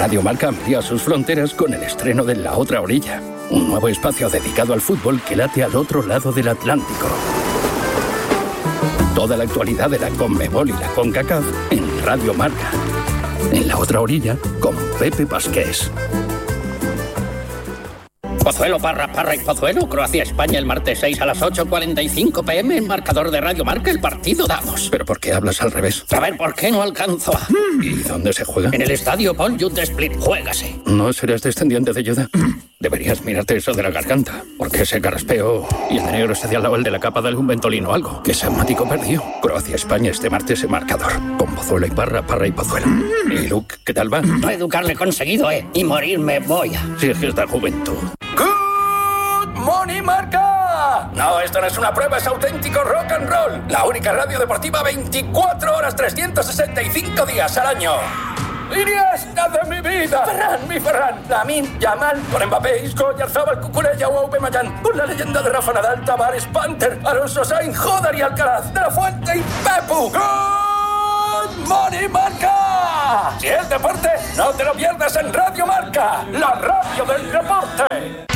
Radio Marca amplía sus fronteras con el estreno de La Otra Orilla, un nuevo espacio dedicado al fútbol que late al otro lado del Atlántico. Toda la actualidad de la CONMEBOL y la CONCACAF en Radio Marca. En La Otra Orilla, con Pepe Pasqués. Pozuelo, Parra y Pozuelo, Croacia-España el martes 6 a las 8:45 p.m. en marcador de Radio Marca, el partido damos. ¿Pero por qué hablas al revés? A ver, ¿por qué no alcanzo a...? ¿Y dónde se juega? En el estadio Paul Youth de Split, juégase. ¿No serás descendiente de Yoda? Deberías mirarte eso de la garganta, porque ese carraspeo y el de negro está al lado el de la capa de algún ventolino o algo. Que San Mático perdió. Croacia-España este martes en marcador. Con Pozuelo y Parra y Pozuelo. ¿Y Luke, qué tal va? No educarle conseguido, y morirme voy a... Si es que esta juventud... ¡Money Marca! No, esto no es una prueba, es auténtico rock and roll. La única radio deportiva 24 horas, 365 días al año. ¡Iniesta de mi vida! ¡Ferran, mi Ferran! Lamine Yamal, por Mbappé, Isco, Oyarzabal, Cucurella o Aubameyang. Por la leyenda de Rafa Nadal, Tavares, Panther, Alonso Sainz, Jodar y Alcaraz, De La Fuente y Pepu. ¡Good Money Marca! Si es deporte, no te lo pierdas en Radio Marca, la radio del deporte.